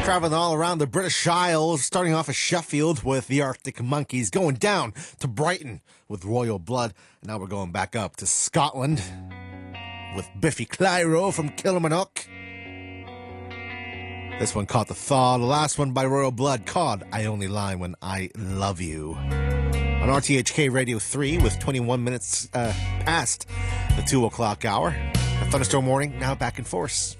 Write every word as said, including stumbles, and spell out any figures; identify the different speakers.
Speaker 1: traveling all around the British Isles, starting off at Sheffield with the Arctic Monkeys, going down to Brighton with Royal Blood. And now we're going back up to Scotland with Biffy Clyro from Kilmarnock. This one called The Thaw. The last one by Royal Blood called I Only Lie When I Love You. On R T H K Radio three with twenty-one minutes uh, past the two o'clock hour. A thunderstorm warning now back in force.